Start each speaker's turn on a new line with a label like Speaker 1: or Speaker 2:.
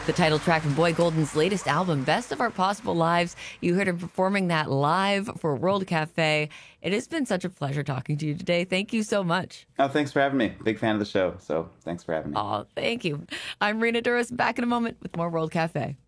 Speaker 1: The title track from Boy Golden's latest album, Best of Our Possible Lives. You heard him performing that live for World Cafe. It has been such a pleasure talking to you today. Thank you so much.
Speaker 2: Oh, thanks for having me. Big fan of the show, so thanks for having me.
Speaker 1: Oh, thank you. I'm Rena Duras, back in a moment with more World Cafe.